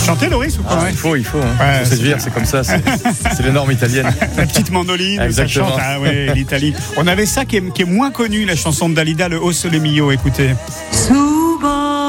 chanter, Loris, ou pas? Il faut. Faut séduire, c'est comme ça. C'est les normes italiennes. La petite mandoline, ça chante. Ah ouais, l'Italie. On avait ça qui est moins connu, la chanson de Dalida, le O Sole Mio. Écoutez. Oh,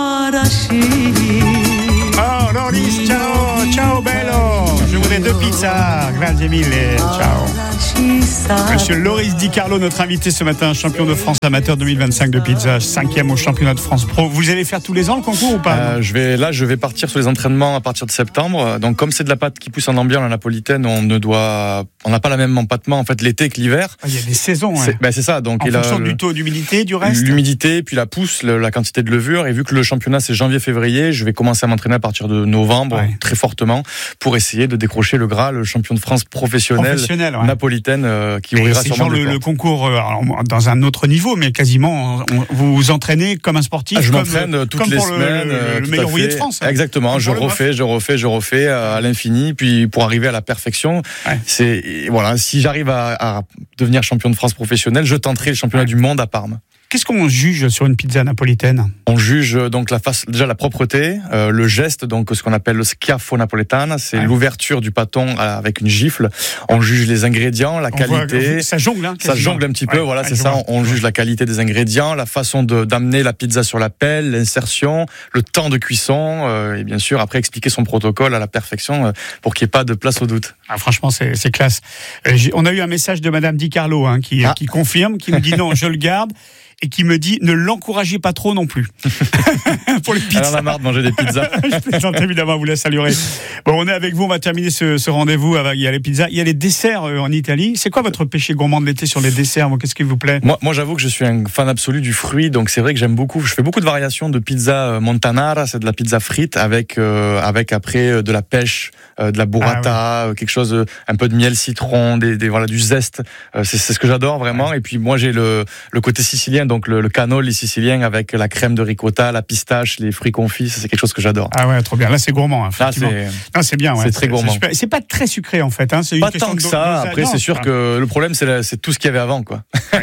Loris, ciao bello. Je voudrais 2 pizzas. Grazie mille. Ciao. Monsieur Loris Di Carlo, notre invité ce matin, champion de France amateur 2025 de pizza, 5e au championnat de France pro. Vous allez faire tous les ans le concours ou pas? Je vais partir sur les entraînements à partir de septembre. Donc comme c'est de la pâte qui pousse en ambiant, la napolitaine, on n'a pas la même empattement en fait l'été que l'hiver. Il y a des saisons. C'est ça. Donc en fonction du taux d'humidité, du reste. L'humidité, puis la pousse, la quantité de levure. Et vu que le championnat c'est janvier-février, je vais commencer à m'entraîner à partir de novembre, très fortement, pour essayer de décrocher le Graal, le champion de France professionnel napolitaine. Qui ouvrira sûrement le concours dans un autre niveau, mais quasiment vous vous entraînez comme un sportif. Je m'entraîne toutes les semaines. Le meilleur rouillé de France. Exactement. Je refais à l'infini, puis pour arriver à la perfection. Si j'arrive à devenir champion de France professionnel, je tenterai le championnat du monde à Parme. Qu'est-ce qu'on juge sur une pizza napolitaine? On juge donc déjà la propreté, le geste, donc ce qu'on appelle le schiaffo napoletana, c'est l'ouverture du pâton avec une gifle. On juge les ingrédients, la qualité. Ça jongle, ça jongle un petit peu, c'est ça. On juge la qualité des ingrédients, la façon d'amener la pizza sur la pelle, l'insertion, le temps de cuisson, et bien sûr après expliquer son protocole à la perfection pour qu'il n'y ait pas de place au doute. Franchement, c'est classe. On a eu un message de Madame Di Carlo qui confirme, qui me dit non, je le garde. Et qui me dit ne l'encouragez pas trop non plus pour les pizzas. Elle en a marre de manger des pizzas. Je plaisante évidemment, vous la saluerez. Bon, on est avec vous, on va terminer ce rendez-vous. Il y a les pizzas, il y a les desserts en Italie. C'est quoi votre péché gourmand de l'été sur les desserts? Qu'est-ce qui vous plaît? Moi, j'avoue que je suis un fan absolu du fruit, donc c'est vrai que j'aime beaucoup. Je fais beaucoup de variations de pizza montanara, c'est de la pizza frite avec après de la pêche, de la burrata, quelque chose, un peu de miel citron, du zeste. C'est ce que j'adore vraiment. Et puis moi, j'ai le côté sicilien. Donc le cannoli sicilien avec la crème de ricotta, la pistache, les fruits confits, c'est quelque chose que j'adore. Ah ouais, trop bien. Là, c'est gourmand. C'est bien. C'est très gourmand. C'est pas très sucré en fait. C'est pas tant que ça. Après, c'est sûr que le problème, c'est tout ce qu'il y avait avant, quoi.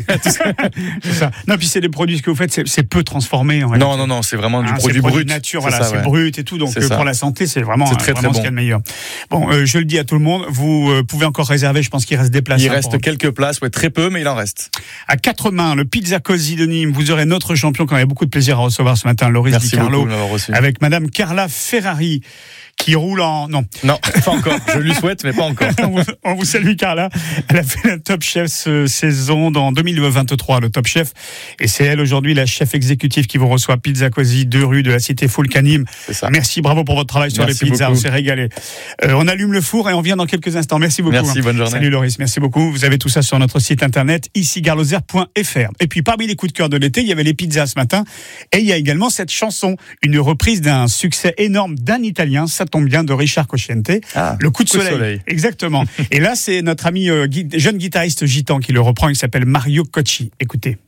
C'est ça. Non, puis c'est des produits que vous faites, c'est peu transformé. Non, c'est vraiment du produit brut. Nature, c'est brut et tout. Donc pour la santé, c'est vraiment très bon. Ce qu'il y a de meilleur. Bon, je le dis à tout le monde, vous pouvez encore réserver. Je pense qu'il reste des places. Il reste quelques places, très peu, mais il en reste. À 4 mains, le Pizza Così de Nîmes. Vous aurez notre champion qu'on avait beaucoup de plaisir à recevoir ce matin, Loris Di Carlo, avec Madame Carla Ferrari. Qui roule Non, pas encore. Je lui souhaite, mais pas encore. On vous salue, Carla. Elle a fait la Top Chef saison dans 2023, le Top Chef. Et c'est elle aujourd'hui, la chef exécutive qui vous reçoit Pizza Così, 2 rue de la Cité Foulques à Nîmes. Merci, bravo pour votre travail sur les pizzas. On s'est régalé. On allume le four et on vient dans quelques instants. Merci beaucoup. Merci, bonne journée. Salut Loris, merci beaucoup. Vous avez tout ça sur notre site internet, icigarloser.fr. Et puis, parmi les coups de cœur de l'été, il y avait les pizzas ce matin. Et il y a également cette chanson, une reprise d'un succès énorme d'un Italien. Ça tombe bien, de Richard Cosciante, le coup de soleil. Exactement. Et là, c'est notre ami jeune guitariste gitan qui le reprend, il s'appelle Mario Cocci. Écoutez.